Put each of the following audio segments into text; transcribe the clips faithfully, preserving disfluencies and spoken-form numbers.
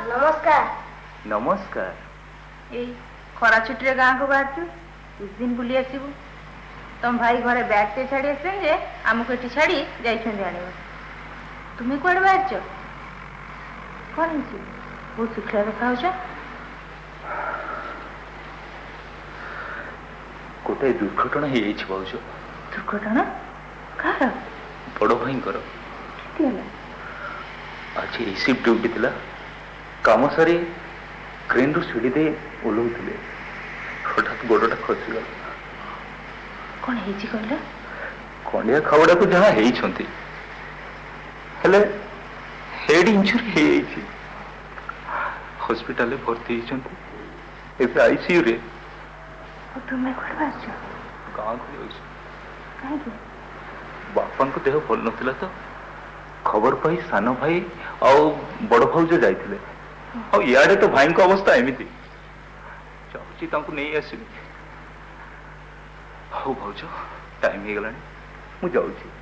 नमस्कार। नमस्कार। ए खरा छुट्टी गाँ को बाहर किस दिन बुली आसबू तुम भाई घरे बैग टे छाड़ी आसे आमको ये छाड़ी जाने तुम्हें कौन बाहर कौन बहुत शुक्ला देखा गोटे दुर्घटना हो भाज। दुर्घटना कह बड़ भाई आज रिसीव ड्यूटी थिला काम सारी क्रेन रु सीढ़ी दे ओह्लौले हठात गोड़टा खसीगला। कौन है कहल कंडिया खबड़ा को जहाँ हेले हेड इंजुरी हो हॉस्पिटल भर्ती होती आईसीयू रे। तुम्हें गाँव को बापा को देह भल नथिला तो खबर पाई सान भाई आउ बड़ भाउज जाइथिले आ इयाडे तो भाई को अवस्था एमिति चाहूची तांको नहीं आसीबी। हाउ भाउज टाइम हो गलानी मु जाउची।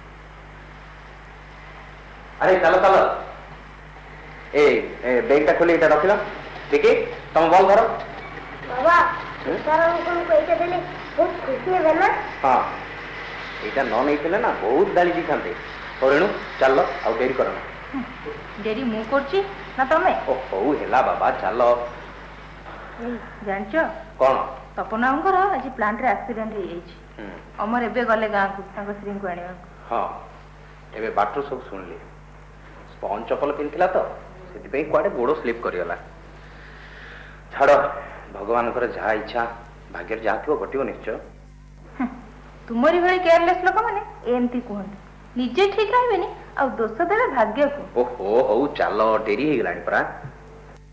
अरे चलो चलो ए ए बैगटा खोली एटा रखिला ठीक है तुम बॉल धरो बाबा सर हमको पैसा देले बहुत खुशी है ना। हां एटा न नहीं थिले ना बहुत गाली दी खाते और रेणु चलो आ देरी करना डेरी मु करची ना तमे ओ हो हेला बाबा चलो जानचो कोन तपना अंकर आज प्लांट रे एक्सीडेंट हो जाई अमर एबे गले गाँ को ताको श्री को आनिया। हां एबे बाटू सब सुनली स्पॉन चप्पल पिनथिला तो सेति पे कोडे गोड़ो स्लिप करियला छाड़ो भगवान कर जहा इच्छा भाग्य जहा थियो घटियो निश्चय। तुमरी भली केयरलेस लोक माने एमती कहंती निजे ठीक रहबेनी आ दोष देबे भाग्य को। ओहो हो चलो डेरी हे गलानी परा